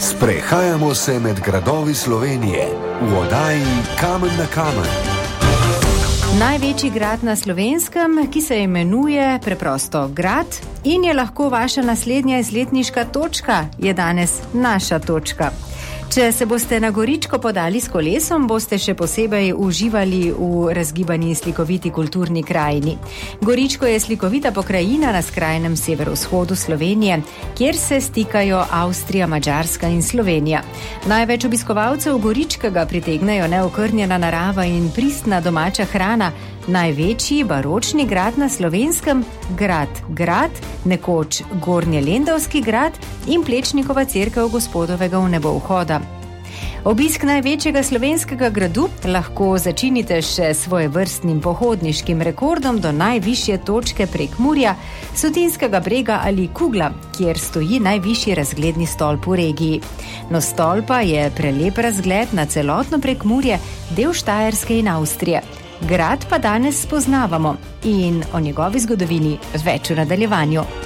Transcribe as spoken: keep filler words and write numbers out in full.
Sprehajamo se med gradovi Slovenije v oddaji Kamen na kamen. Največji grad na Slovenskem, ki se imenuje preprosto Grad in je lahko vaša naslednja izletniška točka, je danes naša točka. Če se boste na Goričko podali s kolesom, boste še posebej uživali v razgibani slikoviti kulturni krajini. Goričko je slikovita pokrajina na skrajnem severovzhodu Slovenije, kjer se stikajo Avstrija, Madžarska in Slovenija. Največ obiskovalcev Goričkega pritegnejo neokrnjena narava in pristna domača hrana. Največji baročni grad na Slovenskem, grad Grad, nekoč Gornjelendavski grad in Plečnikova cerkev Gospodovega vnebovhoda. Obisk največjega slovenskega gradu lahko začinite še svojevrstnim pohodniškim rekordom do najvišje točke Prekmurja, Sotinskega brega ali Kugla, kjer stoji najvišji razgledni stolp v regiji. No, stolpa je prelep razgled na celotno Prekmurje, del Štajerske in Avstrije. Grad pa danes spoznavamo in o njegovi zgodovini več v nadaljevanju.